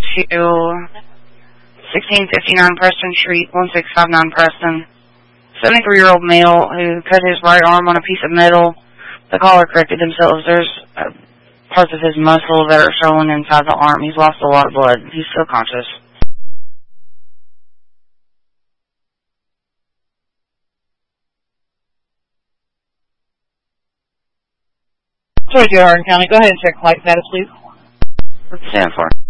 to 1659 Preston Street, 1659 Preston. 73-year-old male who cut his right arm on a piece of metal. The caller corrected themselves. There's parts of his muscle that are showing inside the arm. He's lost a lot of blood. He's still conscious. Sorry, Hardin County. Go ahead and check flight status, please. Stand for.